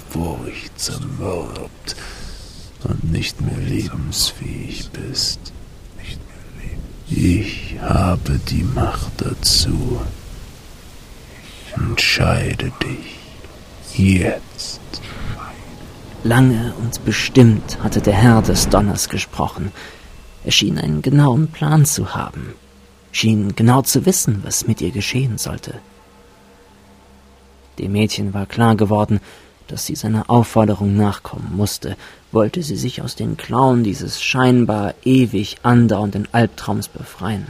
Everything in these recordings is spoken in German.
Furcht zermürbt und nicht mehr lebensfähig bist. Ich habe die Macht dazu. Entscheide dich jetzt. Lange und bestimmt hatte der Herr des Donners gesprochen. Er schien einen genauen Plan zu haben, schien genau zu wissen, was mit ihr geschehen sollte. Dem Mädchen war klar geworden, dass sie seiner Aufforderung nachkommen musste, wollte sie sich aus den Klauen dieses scheinbar ewig andauernden Albtraums befreien.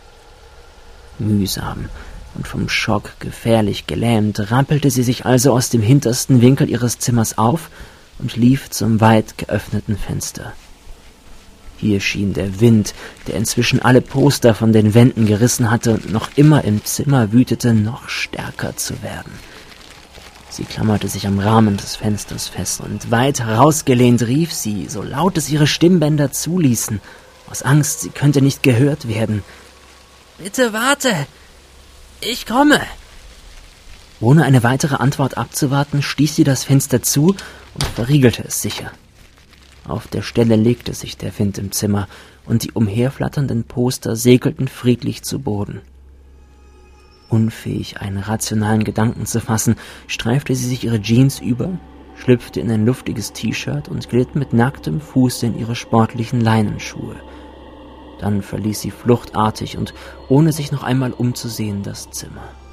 Mühsam und vom Schock gefährlich gelähmt, rappelte sie sich also aus dem hintersten Winkel ihres Zimmers auf und lief zum weit geöffneten Fenster. Hier schien der Wind, der inzwischen alle Poster von den Wänden gerissen hatte und noch immer im Zimmer wütete, noch stärker zu werden. Sie klammerte sich am Rahmen des Fensters fest und weit herausgelehnt rief sie, so laut es ihre Stimmbänder zuließen, aus Angst, sie könnte nicht gehört werden: »Bitte warte! Ich komme!« Ohne eine weitere Antwort abzuwarten, stieß sie das Fenster zu und verriegelte es sicher. Auf der Stelle legte sich der Wind im Zimmer, und die umherflatternden Poster segelten friedlich zu Boden. Unfähig, einen rationalen Gedanken zu fassen, streifte sie sich ihre Jeans über, schlüpfte in ein luftiges T-Shirt und glitt mit nacktem Fuß in ihre sportlichen Leinenschuhe. Dann verließ sie fluchtartig und ohne sich noch einmal umzusehen das Zimmer.